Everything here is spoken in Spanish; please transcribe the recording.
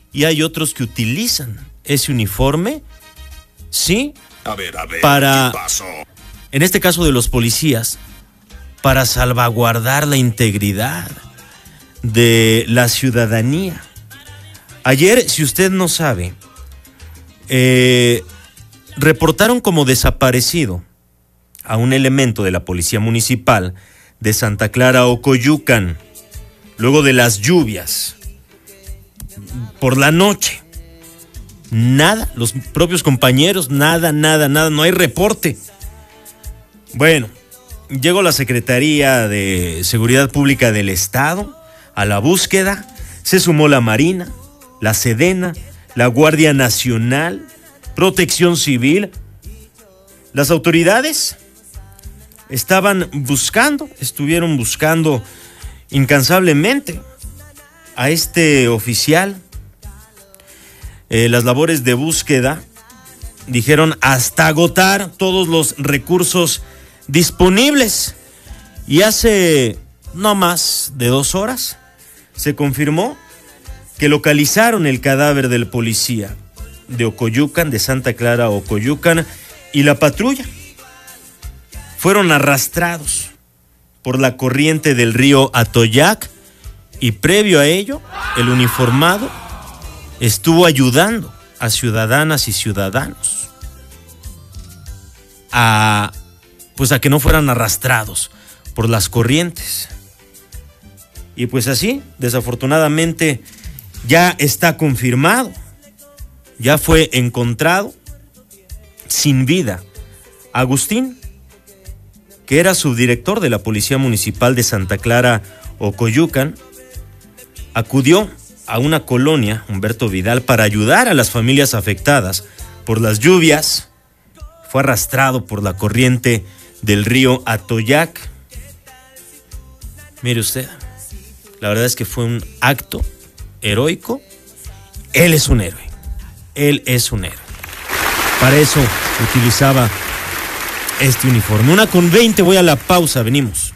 y hay otros que utilizan ese uniforme, sí, A ver, para, ¿qué pasó? en este caso de los policías, para salvaguardar la integridad de la ciudadanía. Ayer, si usted no sabe, reportaron como desaparecido a un elemento de la Policía Municipal de Santa Clara, Ocoyucan, luego de las lluvias, por la noche. Nada, los propios compañeros, nada, no hay reporte. Bueno, llegó la Secretaría de Seguridad Pública del Estado a la búsqueda, se sumó la Marina, la Sedena, la Guardia Nacional, Protección Civil. Las autoridades estuvieron buscando incansablemente a este oficial. Las labores de búsqueda, dijeron, hasta agotar todos los recursos disponibles. Y hace no más de 2 horas se confirmó que localizaron el cadáver del policía de Ocoyucan, de Santa Clara, Ocoyucan, y la patrulla fueron arrastrados por la corriente del río Atoyac, y previo a ello, el uniformado estuvo ayudando a ciudadanas y ciudadanos a que no fueran arrastrados por las corrientes. Y pues así, desafortunadamente, ya está confirmado, ya fue encontrado sin vida Agustín, que era subdirector de la Policía Municipal de Santa Clara, Ocoyucan. Acudió a una colonia, Humberto Vidal, para ayudar a las familias afectadas por las lluvias. Fue arrastrado por la corriente del río Atoyac. Mire usted, la verdad es que fue un acto heroico. Él es un héroe. Para eso utilizaba este uniforme. 1:20, voy a la pausa, venimos.